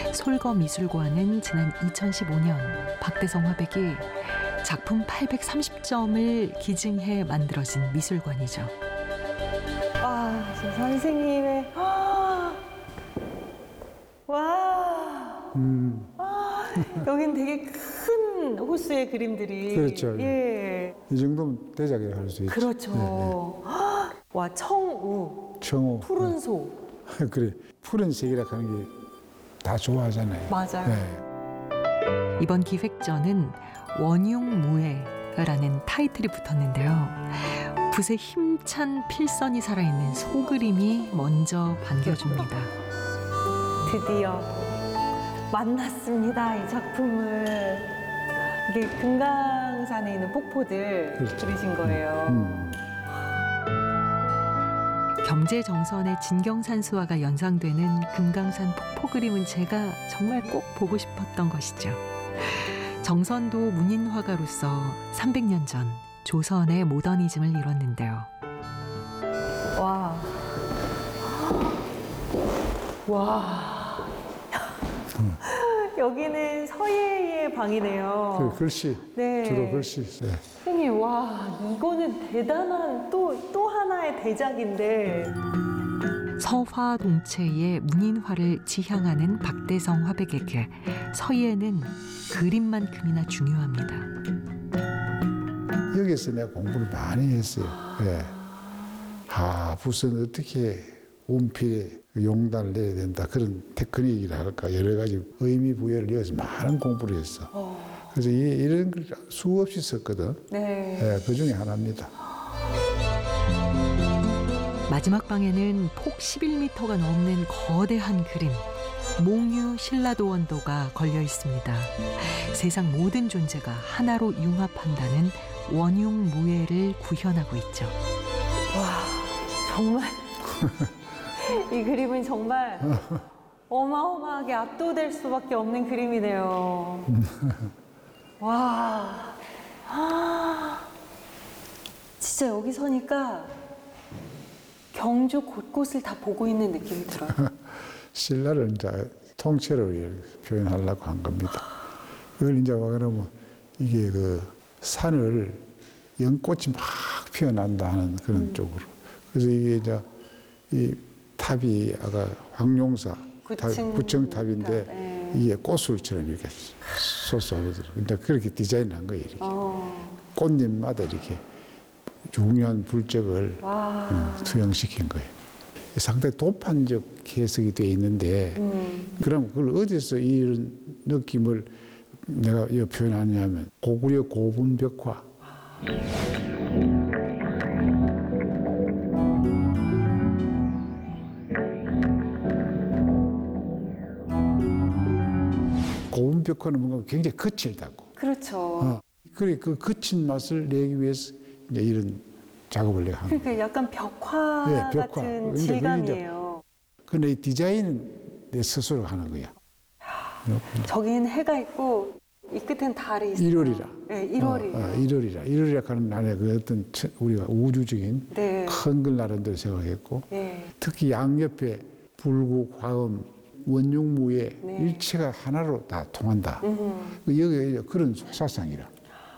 솔거미술관은 지난 2015년 박대성 화백이 작품 830점을 기증해 만들어진 미술관이죠. 와, 저 선생님의 와, 여긴 되게 큰 호수의 그림들이. 그렇죠. 예. 이 정도면 대작이라 할 수 있죠. 그렇죠. 와, 청우, 청호. 푸른 소. 그래. 푸른색이라 하는 게 다 좋아하잖아요. 맞아요. 네. 이번 기획전은 원흉무해라는 타이틀이 붙었는데요. 붓에 힘찬 필선이 살아있는 소그림이 먼저 반겨줍니다. 드디어 만났습니다, 이 작품을. 이게 금강산에 있는 폭포들 그렇죠. 그리신 거예요. 경제 정선의 진경산수화가 연상되는 금강산 폭포 그림은 제가 정말 꼭 보고 싶었던 것이죠. 정선도 문인 화가로서 300년 전 조선의 모더니즘을 이뤘는데요. 와. 와. 여기는 서예의 방이네요. 그 글씨, 네. 주로 글씨. 네. 선생님, 와, 이거는 대단한 또 하나의 대작인데. 서화동체의 문인화를 지향하는 박대성 화백에게 서예는 그림만큼이나 중요합니다. 여기서 내가 공부를 많이 했어요. 네. 붓은 어떻게 운필에 용단을 내야 된다. 그런 테크닉이라 할까. 여러 가지 의미 부여를 여기서 많은 공부를 했어. 그래서 이런 걸 수없이 썼거든. 네. 네, 그 중에 하나입니다. 마지막 방에는 폭 11m가 넘는 거대한 그림 몽유 신라도원도가 걸려 있습니다. 세상 모든 존재가 하나로 융합한다는 원흉무해를 구현하고 있죠. 와, 정말. 이 그림은 정말 어마어마하게 압도될 수밖에 없는 그림이네요. 와. 진짜 여기 서니까 경주 곳곳을 다 보고 있는 느낌이 들어요. 신라를 이제 통째로 표현하려고 한 겁니다. 그걸 이제 와 그러면 이게 그 산을 연꽃이 막 피어난다 하는 그런 쪽으로. 그래서 이게 이제 이 탑이 아까 황룡사 구청탑인데 네. 이게 꽃술처럼 이렇게 솟아오르더라고요. 근데 그렇게 디자인한 거예요. 이렇게. 꽃잎마다 이렇게 중요한 불적을 투영시킨 거예요. 상당히 도판적 해석이 되어 있는데 그럼 그걸 어디서 이런 느낌을 내가 표현하냐면 고구려 고분벽화. 고분벽화는 뭔가 굉장히 거칠다고. 그렇죠. 그래 그 거친 맛을 내기 위해서 이제 이런 작업을 내가 한 거예요. 그러니까 약간 벽화, 네, 벽화. 같은 근데 질감이에요. 근데 이 디자인은 내 스스로 하는 거야. 저기는 해가 있고 이 끝엔 달이 있어요. 1월이라. 네, 1월이. 1월이라 하는 날에 그 어떤 우리가 우주적인 네. 큰 걸 나름대로 생각했고 네. 특히 양옆에 불국, 화음, 원흉무의 네. 일체가 하나로 다 통한다. 여기 그런 사상이라.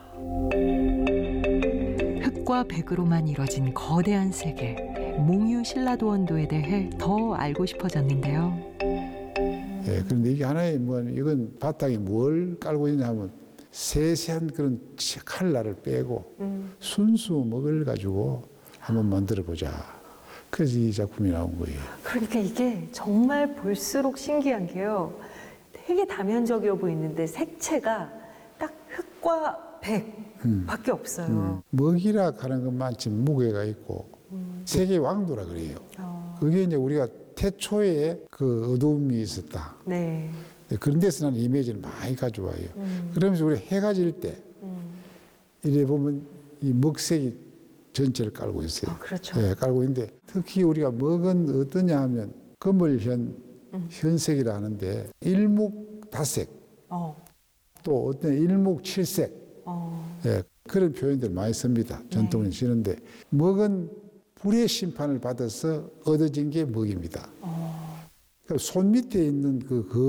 흙과 백으로만 이뤄진 거대한 세계 몽유 신라도원도에 대해 더 알고 싶어졌는데요. 예, 그런데 이게 하나의 이건 바닥에 뭘 깔고 있냐면 세세한 그런 칼날을 빼고 순수 먹을 가지고 한번 만들어 보자. 그래서 이 작품이 나온 거예요. 그러니까 이게 정말 볼수록 신기한 게요. 되게 다면적이어 보이는데 색채가 딱 흙과 백밖에 없어요. 먹이라 하는 것만큼 무게가 있고 세계 왕도라 그래요. 그게 이제 우리가 태초에 그 어두움이 있었다. 네. 그런 데서 나는 이미지를 많이 가져와요. 그러면서 우리 해가 질 때 이래 보면 이 먹색이 전체를 깔고 있어요. 그렇죠. 예, 깔고 있는데 특히 우리가 먹은 어떠냐 하면 금을현 현색이라 하는데 일목다색 또 어떤 일목칠색 예, 그런 표현들 많이 씁니다. 전통은 쓰는데 먹은 불의 심판을 받아서 얻어진 게 먹입니다. 그러니까 손 밑에 있는 그